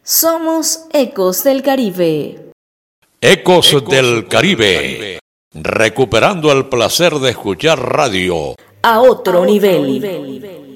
Somos Ecos del Caribe. Ecos del Caribe. Recuperando el placer de escuchar radio A otro nivel.